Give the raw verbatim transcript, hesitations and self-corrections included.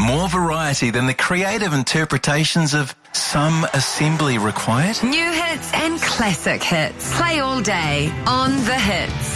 More variety than the creative interpretations of some assembly required? New hits and classic hits. Play all day on The Hits.